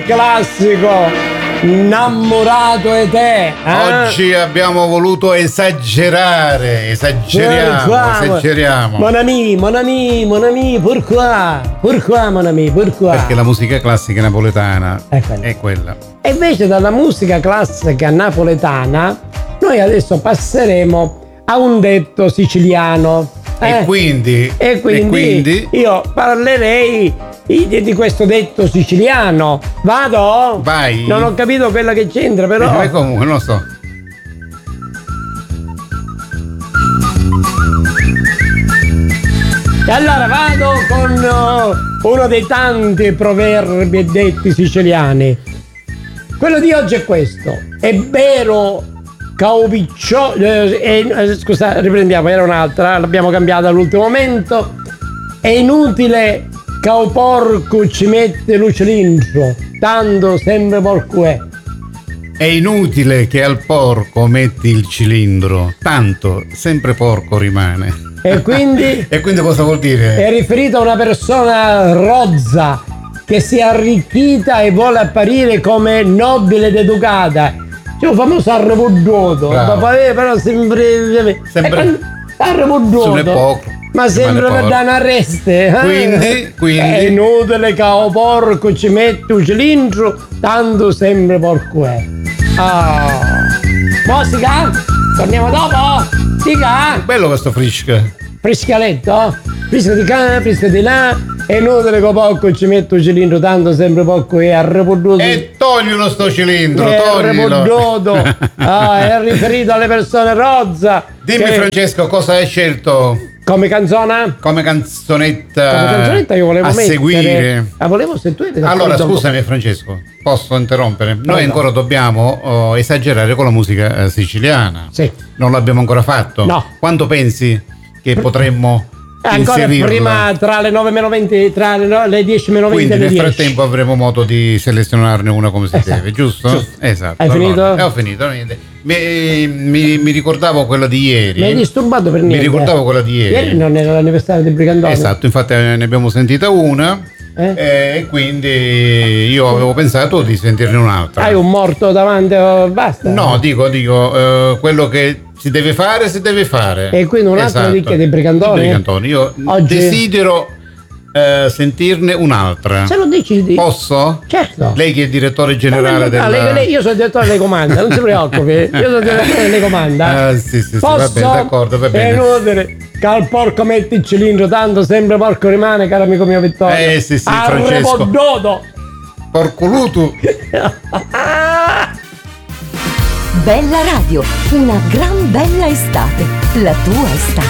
il classico Innamorato e te. Oggi abbiamo voluto esageriamo. Mon ami, pourquoi mon ami, pourquoi? Perché la musica classica napoletana è quella. E invece dalla musica classica napoletana noi adesso passeremo a un detto siciliano. E quindi io parlerei di questo detto siciliano. Vado? Vai. Non ho capito quello che c'entra, però. Comunque, non lo so. E allora vado con uno dei tanti proverbi e detti siciliani. Quello di oggi è questo. È vero caupiccio. Scusa, riprendiamo, era un'altra, l'abbiamo cambiata all'ultimo momento. È inutile cauporco ci mette lo cilindro, tanto sempre porco è. È inutile che al porco metti il cilindro, tanto sempre porco rimane. E quindi? E quindi cosa vuol dire? È riferito a una persona rozza che si è arricchita e vuole apparire come nobile ed educata. C'è un famoso arrepuddoto, però sempre arrepuddoto. Ma sembra per dare una reste. Quindi è inutile che o porco ci mette un cilindro, tanto sempre porco è. Musica? Torniamo dopo? Dica! Bello questo frisca. Friscaletto? Frisca di qua, frisca di là. È inutile che porco ci mette un cilindro, tanto sempre porco è arrepuddoto. E toglilo sto cilindro, toglilo. Arrepuddoto. È riferito alle persone rozza. Dimmi Francesco, cosa hai scelto? Come canzone? Come canzonetta. Come canzonetta io volevo mettere. Seguire. Volevo se tu allora scusami Francesco, posso interrompere? Noi ancora dobbiamo esagerare con la musica siciliana. Sì. Non l'abbiamo ancora fatto. No. Quando pensi che potremmo ancora inserirla? Prima tra le 9:20, tra le 10:20. Quindi nel frattempo avremo modo di selezionarne una come si deve, giusto? Esatto. Hai finito? Ho finito. Mi ricordavo quella di ieri. Mi hai disturbato per niente. Mi ricordavo quella di ieri. Ieri non era l'anniversario di Brigandone. Esatto, infatti ne abbiamo sentita una. E quindi io avevo pensato di sentirne un'altra. Hai un morto davanti, basta? No, dico quello che si deve fare. E quindi un'altra di Brigandone? Io oggi desidero sentirne un'altra. Se lo dici posso? Certo. Lei che è direttore generale io sono il direttore delle comanda, non si preoccupi. Io sono il direttore delle comanda. Sì, posso? Va bene, d'accordo, va bene. È inutile che al porco metti il cilindro, tanto sempre porco rimane, caro amico mio Vittorio. Sì, Francesco. Arrepoddoto. Porco luto. Bella Radio, una gran bella estate, la tua estate.